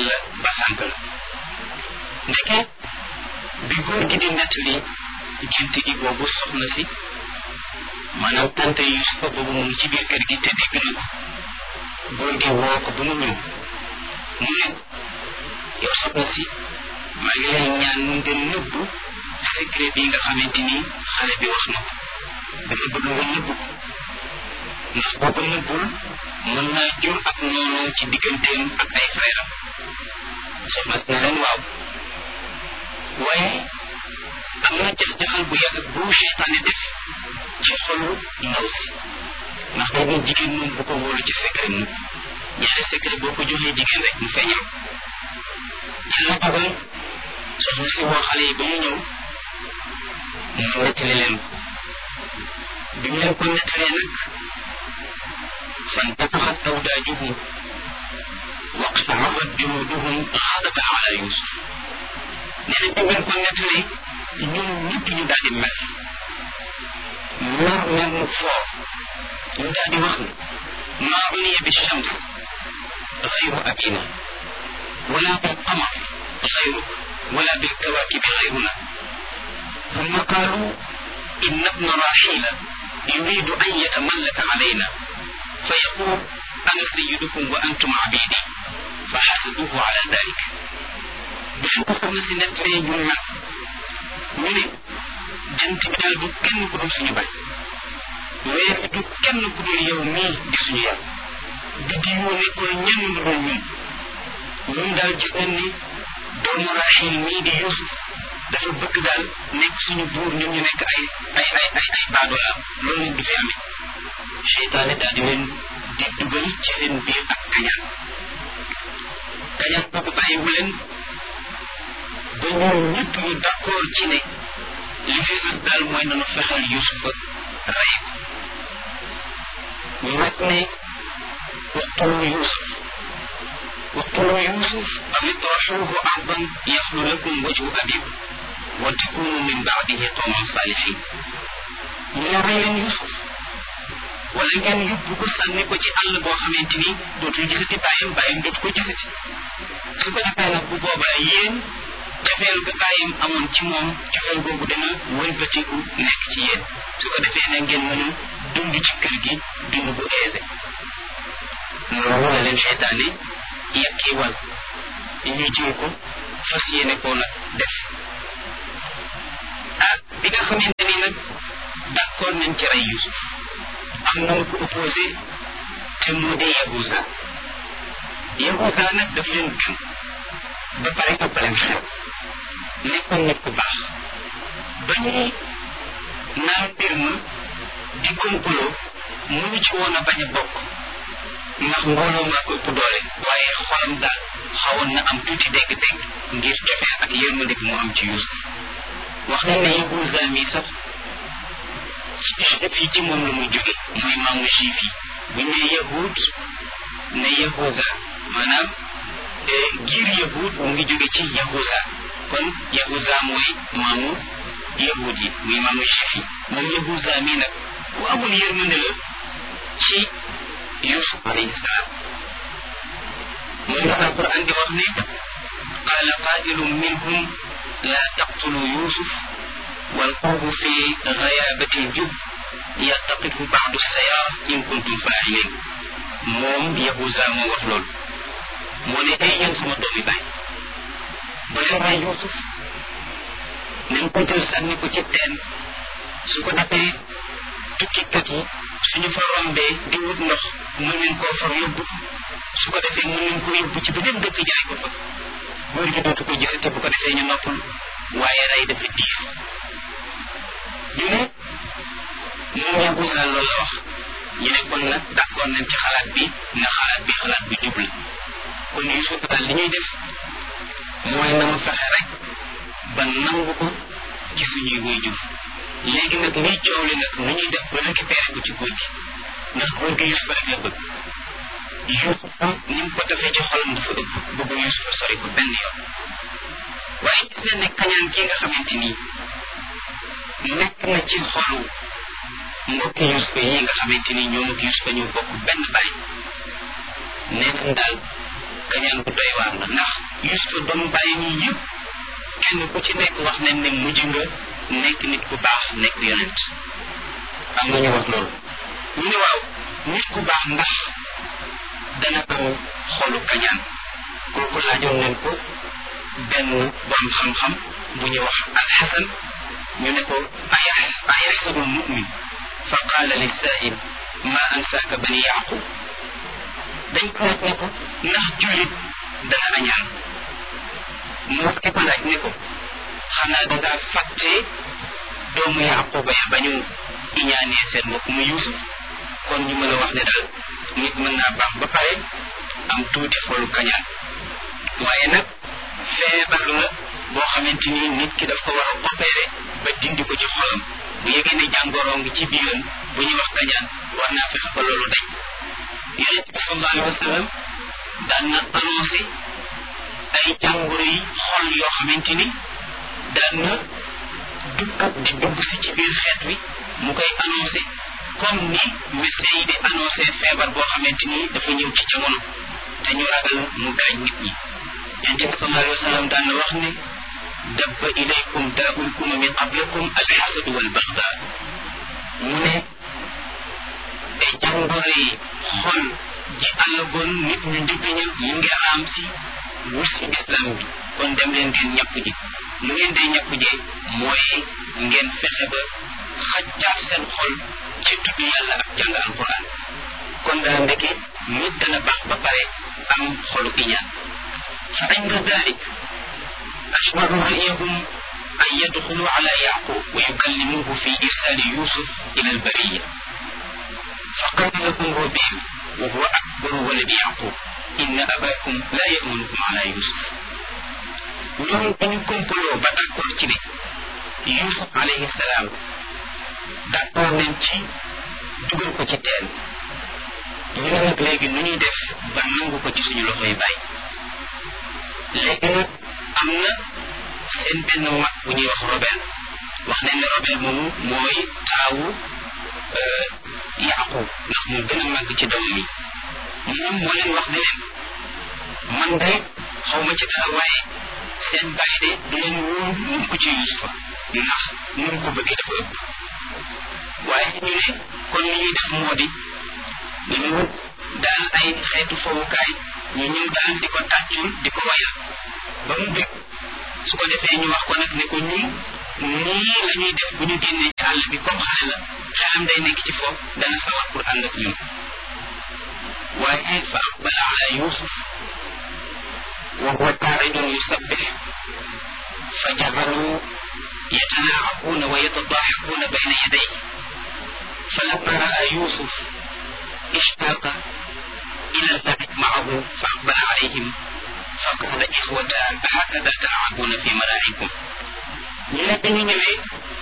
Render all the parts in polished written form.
la ba sànk la ndeke bi góor gi di nettali gént gi boobu soxna si maanaam tante Yusufa boobu mu ngi ci biir kër gi te dégg na ko góor gi woo ko ba mu ñëw mu ne yow soxna si maa ngi lay ñaan nga nëbbu secret bi nga xamante ni xale bi wax na ko dama bëgg nga nëbbu ko ndax boo ko nëbbul mën naa jur ak noonu ci digganteem ak ay frère am soxna si ne leen waaw waaye am na jax-jaxal bu yàgg bu seytaane def ci xolu ndaw si ndax boobu jigéen moom bu ko wóolu ci secret mu ñaari secret boo ko joxee jigéen rek mu feeñal yàlla dogal soxna si woo xale yi ba ñu ñëw mu nettali leen ko bi mu leen ko nettalee nag فانتفخت أوداجهم واقشعرت جلودهم غضبا على يوسف nee na ñu ko nettali ñun ñëpp ñu daal di mel mer mu fort ñu daal di wax ne maa uniya bi shams غير أبينا ولا بالقمر غيرك ولا بالكواكب غيرنا ثم قالوا إن ابن راحيل يريد أن يتملك علينا فيقول أنا سيدكم وأنتم عبيدي فحسدوه على ذلك بين كفرنا سنتري جمع من جنت بدال دو كن كدول سنو باي وير دو كن كدول يومي دي سنو يال بديو نيكول ñen lu ñun ñun dal gis nañ ni doomu Rahil mi di Yusuf dafa bëgg dal nek suñu buur ñun ñu nek ay baadola loolu du fi amé seytaane daal di leen di dugal ci seen biir ak kañaan boobu bàyyiwu leen ba ñoom ñëpp ñu d'accord ci ne li fi sës daal mooy nanu fexeel Yusufa rey ko ñu nag ne waqtulu Yusuf aw itrahuhu ardan yaxlu lakum wajhu abikum wa takunu min baadihi qawman salihin ñu ne rey leen Yusuf wala ngeen yóbbu ko sànni ko ci àll boo xamante ni dootul gisati bàyyam dootu ko gisati su ko defee nag bu boobaa yéen cofeel ga bàyyam amoon ci moom cofeel googu dana wëlbatiku nekk ci yéen su ko defee nag ngeen mën a dund ci kër gi dund bu aisé loolu la leen seytaane yekkiwal ñu jël ko fas yéene koo nag def bi nga xamante ni nag d'accord nañ ci rey Yusuf am na ko opposé te moo di Yahuza nag daf leen gëm ba pare ëpp leen xel nekkoon nit ku baax ba ñuy naan mbir ma di complot mënu ci woon a bañ a bokk ndax mbooloo maa ko ëpp doole waaye xolam daal xawoon na am tuuti dégg-dégg ngir jofee ak yërmande gi mu am ci Yusuf wax nañ ne Yahuza mi sax juif yi ci moom la muy jóge mooy maamu juif yi bu ñu nee yahud ne Yahuza maanaam giir yahud mu ngi jóge ci Yahuza kon Yahuza mooy maamu yahud yi muy maamu juif yi moom Yahuza mii nag ku amul yërmande la ci Yusuf alayhi salaam moom la alquran di wax ne qaala qaa'ilun minhum laa taqtulu Yusuf والقوه في غيابة الجب يلتقطه بعض السيارة إن كنتم فاعلين موم يهوذا مو wax lool moo ne ay yéen sama doomi baay ba leen rey Yusuf nañ ko jël sànni ko ci teen su ko defee tukkikat yi suñu fa rombee di wut ndox mën nañ koo far yóbbu su ko defee mën nañ ko yóbbu ci beneen dëkk jaay ko fa góor gi dootu ko gisati bu ko defee ñu noppal waaye rey dafa diis ñu ne moom Yahuza loolu la wax ñu ne kon nag d'accord nañ ci xalaat bi nga xalaat bi jub la kon Yusuf daal li ñuy def mooy na ma fexe rek ba nangu ko ci suñuy waajur léegi nag liy coow li nag nu ñuy def ba récupérer ko ci góor gi ndax góor gi Yusuf rek la bëgg Yusuf ni mu ko defee ci xolam dafa ëpp bëgg Yusuf sori ko benn yoon waaye gis na ne kañaan kii nga xamante ni nekk na ci xolu mbokki Yusuf yi nga xamante ni ñoom ak Yusuf ñu bokk benn baay nekk daal kañaan bu doy waar la ndax Yuusufa doomu bàyyam yi yëpp kenn ku ci nekk wax nañ ne mujj nga nekk nit ku baax nekk yonent am na ñu wax loolu ñu ne waaw nit ku baax ndax dana am xolu kañaan kooku laajoon nañ ko benn borom xam-xam bu ñuy wax alxasan ñu ne ko ayaxsabu lmumin fa qaala lissaa'il ma ansaaka bani yaqub dañ ko laaj ne ko ndax jullit dana añaan mu wax ki ko laaj ne ko xanaa dangaa fàtte doomu yaquba ya bañu iñaanee seen mbokk mu Yuusuf kon ñu mën a wax ne daal nit mën naa baax ba pare am tuuti xolu kañaan waaye nag feebar la boo xamante ni nit ki daf ko war a opéré ba dindi ko ci xolam bu yëgee ne jàngoro ngi ci biiram bu ñuy wax kañaan war naa fexe ba loolu dañ yonent bi sallallahu alayhi wa sallam daan na annoncé ay jàngoro yi xol yoo xamante ni daan na dugg si ci biir xeet wi mu koy annoncé comme ni médecin yi di annoncé feebar boo xamante ni dafa ñëw ci jamono te ñu ragal mu gaañ nit ñi yonent bi sallallahu alayhi wa sallam daan na wax ne dabba ilaykum daa'ul umami qablakum alxasadu walbaxda mu ne ay jàngoro yi xol ji àllagoon nit ñu njëkk ña mu ngi raam si wut si islam bi kon dem leen ngeen ñàpp ji lu ngeen day ñàpp jee mooy ngeen fexe ba xaccaat seen xol ci tudd yàlla ak jàng alquran kon dana ndeke nit dana baax ba pare am xolu iñaan fa inda dalik ashbaru ra'yahum an yadxulu ala yaqub wa yukallimuhu fi irsali yusuf ila albariya fa qala lahum rabi'u wa huwa akbaru waladi yaqub inna abakum la ya'munukum ala yusuf ñoom dañu kompaloo ba d'accord ci ne yusuf alayhi salaam d'accord nañ ci dugal ko ci teen ñu ne nag léegi nu ñuy def ba nangu ko ci suñu loxoy bàyyi léegi nag am na seen benn mag bu ñuy wax Robel wax nañ ne Robel moomu mooy taawu Yaqub ndax moo gën a màgg ci doom yi moom moo leen wax ne leen man de xaw ma ci dara waaye seen bàyyi de du leen wóor mun ko ci Yuusufa ndax nu mu ko bëggee dafa ëpp waaye ñu ne kon li ñuy def moo di dañu wut daal ay xeetu fowukaay ñu ñëw daal di ko tàccul di ko wayal ba mu bëgg su ko defee ñu wax ko nag ne ko ñun nii la ñuy def bu ñu génnee ci àll bi comme xale la xelam day nekk ci foofu dana sawar pour ànd ak ñun waaye fa aqbala ala Yuusuf wa huwa qaacidun yusabbih fa jacalu yatanaacaquuna wa yatadaaxaquuna bayna yadayhi falamma raa Yuusuf ishtaaqa ila allahi maahu fa aqbala alayhim fa qaala ixwata hakada talcabuuna fi malaacikum ñu ne bi ñu ñëwee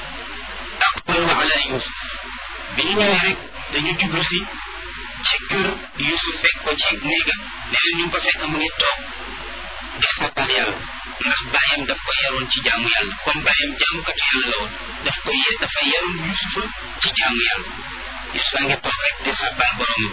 aqbalu ala Yuusuf bi ñu ñëwee rek dañu jublu si ci kër Yuusuf fekk ko ci néegam ne leen ñu ngi ko fekk mu ngi toog di sàbbal yàlla ndax bàyyam daf ko yaroon ci jaamu yàlla comme bàyyam jaamukatu yàlla la woon dafa yaroon Yuusufa ci jaamu yàlla Yuusufa ngi toog rek di sàbbal boromam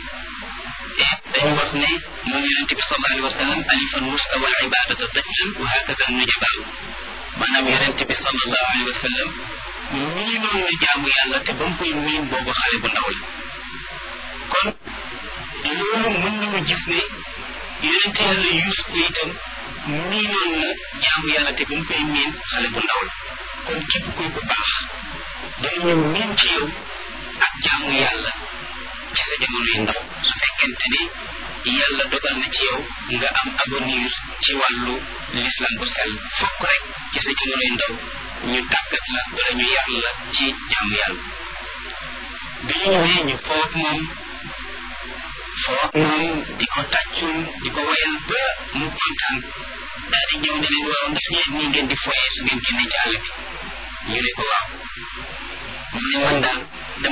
dañu wax ne moom yonent bi sallallahu alayhi wa sallam alifan mustawa al ibadata tiflan wa hakada nujabaaw maanaam yonent bi sallallahu alayhi wa sallam miinoon na jaamu yàlla te ba mu koy miin boobu xale bu ndaw la kon loolu mën nañu gis ne yonent yàlla Yuusuf itam miinoon na jaamu yàlla te ba mu koy miin xale bu ndaw la kon képp kuy ku baax dañu miin ci yow ak jaamu yàlla ci sa jamono yu ndaw su fekkente ni yàlla dogal na ci yow nga am avenir ci wàllu l'islam bu sell fokk rek ci sa jamono yu ndaw ñu tàggat la wala ñu yar la ci jaamu yàlla bi ñu ñëwee ñu foog moom di ko tàccul di ko wayal ba mu kontaan daal di ñëw ne leen waaw ndax yéen nii ngeen di foyee su ngeen génnee ci àll bi ñu ne ko waaw mu ne man daal